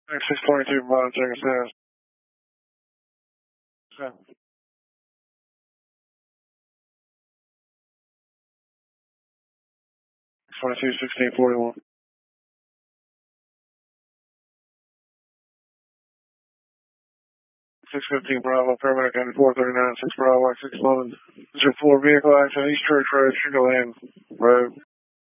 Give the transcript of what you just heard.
622 Bravo, check us out. 22, 1641. 615 Bravo, paramedic on 439, 6 Bravo, 6 London. This is your 4 vehicle accident, East Church Road, Sugar Land Road.